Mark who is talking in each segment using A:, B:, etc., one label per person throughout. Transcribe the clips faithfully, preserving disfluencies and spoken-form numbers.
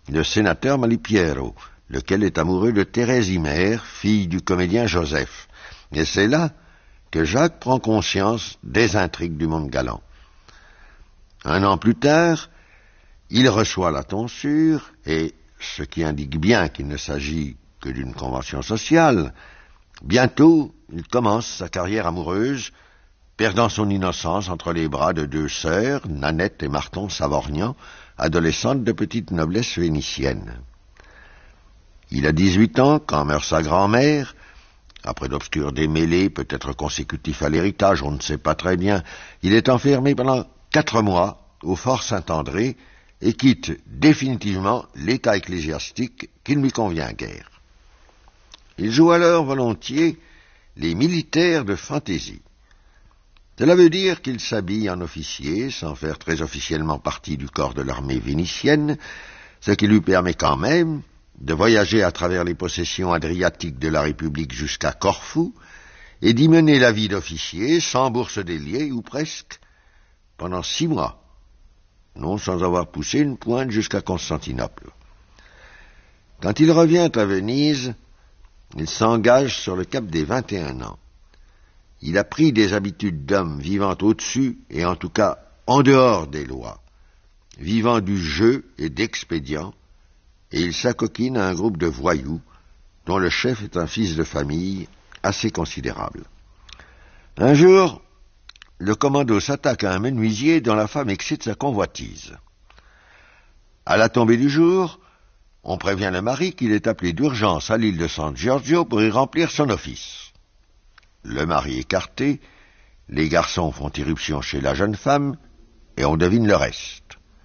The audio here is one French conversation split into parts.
A: le sénateur Malipiero, lequel est amoureux de Thérèse Imer, fille du comédien Joseph. Et c'est là que Jacques prend conscience des intrigues du monde galant. Un an plus tard, il reçoit la tonsure, et, ce qui indique bien qu'il ne s'agit que d'une convention sociale, bientôt il commence sa carrière amoureuse, perdant son innocence entre les bras de deux sœurs, Nanette et Marton Savorgnan, adolescentes de petite noblesse vénitienne. Il a dix-huit ans quand meurt sa grand-mère. Après d'obscurs démêlés, peut-être consécutifs à l'héritage, on ne sait pas très bien. Il est enfermé pendant quatre mois au Fort Saint-André et quitte définitivement l'état ecclésiastique qui ne lui convient guère. Il joue alors volontiers les militaires de fantaisie. Cela veut dire qu'il s'habille en officier, sans faire très officiellement partie du corps de l'armée vénitienne, ce qui lui permet quand même de voyager à travers les possessions adriatiques de la République jusqu'à Corfou, et d'y mener la vie d'officier, sans bourse déliée, ou presque, pendant six mois, non sans avoir poussé une pointe jusqu'à Constantinople. Quand il revient à Venise, il s'engage sur le cap des vingt et un ans. Il a pris des habitudes d'homme vivant au-dessus, et en tout cas en dehors des lois, vivant du jeu et d'expédients, et il s'acoquine à un groupe de voyous, dont le chef est un fils de famille assez considérable. Un jour, le commando s'attaque à un menuisier dont la femme excite sa convoitise. À la tombée du jour, on prévient le mari qu'il est appelé d'urgence à l'île de San Giorgio pour y remplir son office. Le mari écarté, les garçons font irruption chez la jeune femme, et on devine le reste.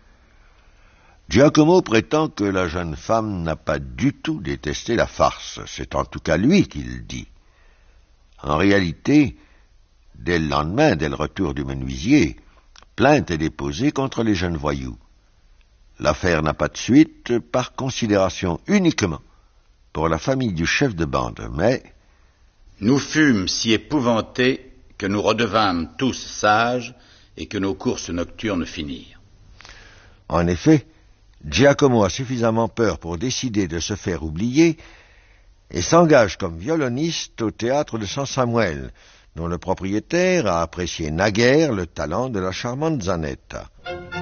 A: Giacomo prétend que la jeune femme n'a pas du tout détesté la farce, c'est en tout cas lui qui le dit. En réalité, dès le lendemain, dès le retour du menuisier, plainte est déposée contre les jeunes voyous. L'affaire n'a pas de suite, par considération uniquement pour la famille du chef de bande, mais...
B: Nous fûmes si épouvantés que nous redevînmes tous sages et que nos courses nocturnes finirent.
A: En effet, Giacomo a suffisamment peur pour décider de se faire oublier et s'engage comme violoniste au théâtre de San Samuel, dont le propriétaire a apprécié naguère le talent de la charmante Zanetta.